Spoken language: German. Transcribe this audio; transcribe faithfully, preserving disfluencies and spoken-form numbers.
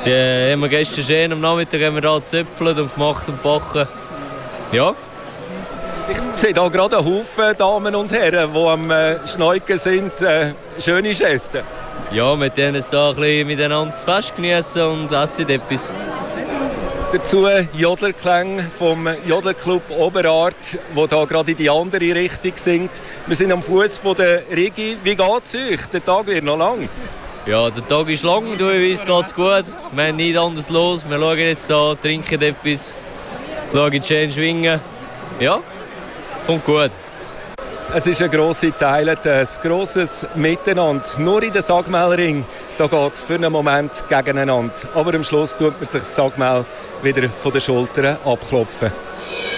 Die haben wir gestern schön am Nachmittag haben wir da gezöpfelt und gemacht und gebacken. Ja. Ich sehe hier gerade einen Haufen Damen und Herren, die am äh, Schneuken sind. Äh, schöne Gesten. Ja, mit denen so ein bisschen miteinander das Fest genießen und essen etwas. Dazu Jodlerklänge vom Jodlerclub Oberart, der hier gerade in die andere Richtung singt. Wir sind am Fuß der Rigi. Wie geht es euch? Der Tag wird noch lang. Ja, der Tag ist lang, du weißt, geht es gut. Wir haben nichts anderes los. Wir schauen jetzt hier, trinken etwas, schauen die Chain schwingen. Ja, kommt gut. Es ist ein grosser Teil, ein grosses Miteinander. Nur in den Sagmehlring, da geht es für einen Moment gegeneinander. Aber am Schluss tut man sich das Sagmehl wieder von den Schultern abklopfen.